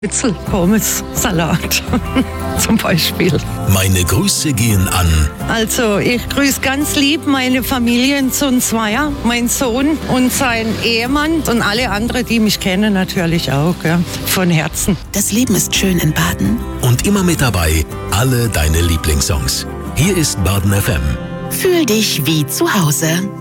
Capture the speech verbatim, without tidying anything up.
Schnitzel, Pommes, Salat zum Beispiel. Meine Grüße gehen an. Also ich grüße ganz lieb meine Familie in Zunzweier, mein Sohn und sein Ehemann und alle anderen, die mich kennen natürlich auch, ja, von Herzen. Das Leben ist schön in Baden. Und immer mit dabei alle deine Lieblingssongs. Hier ist Baden F M. Fühl dich wie zu Hause.